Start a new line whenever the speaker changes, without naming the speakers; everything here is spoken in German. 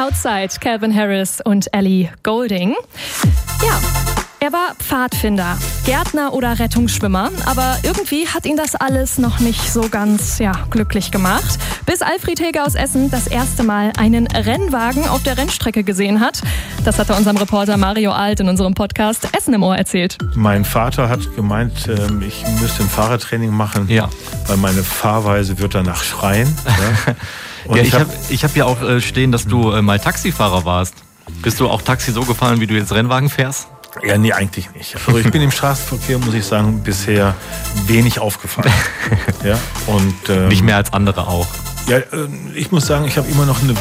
Outside, Calvin Harris und Ellie Goulding. Ja, er war Pfadfinder, Gärtner oder Rettungsschwimmer, aber irgendwie hat ihn das alles noch nicht so ganz glücklich gemacht. Bis Alfred Heger aus Essen das erste Mal einen Rennwagen auf der Rennstrecke gesehen hat. Das hat er unserem Reporter Mario Alt in unserem Podcast Essen im Ohr erzählt.
Mein Vater hat gemeint, ich müsste ein Fahrradtraining machen, weil meine Fahrweise wird danach schreien. Und
ich hab ja auch stehen, dass du mal Taxifahrer warst. Bist du auch Taxi so gefahren, wie du jetzt Rennwagen fährst?
Ja, nee, eigentlich nicht. Also ich bin im Straßenverkehr, muss ich sagen, bisher wenig aufgefallen.
Und nicht mehr als andere auch.
Ja, ich muss sagen, ich habe immer noch eine